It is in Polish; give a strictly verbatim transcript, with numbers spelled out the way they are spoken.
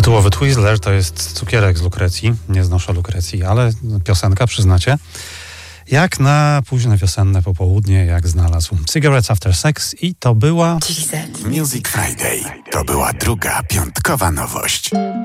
Tytułowy Twizzler to jest cukierek z Lukrecji. Nie znoszę Lukrecji, ale piosenka, przyznacie. Jak na późne wiosenne popołudnie, jak znalazł Cigarettes After Sex i to była... Music Friday. To była druga piątkowa nowość.